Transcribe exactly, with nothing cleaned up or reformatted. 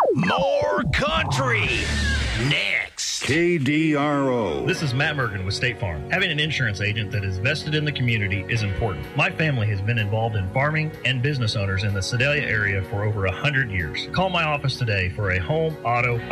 More country. Next. K D R O. This is Matt Mergen with State Farm. Having an insurance agent that is vested in the community is important. My family has been involved in farming and business owners in the Sedalia area for over one hundred years. Call my office today for a home, auto,